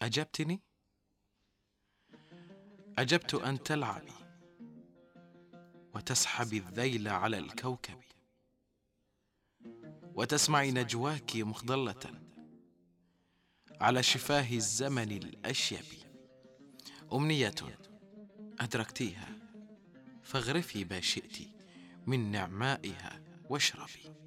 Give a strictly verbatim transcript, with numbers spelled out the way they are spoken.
أجبتني؟ أجبت أن تلعبي وتسحبي الذيل على الكوكب، وتسمعي نجواك مخضلة على شفاه الزمن الأشيب. أمنية أدركتيها، فاغرفي ما شئت من نعمائها واشربي.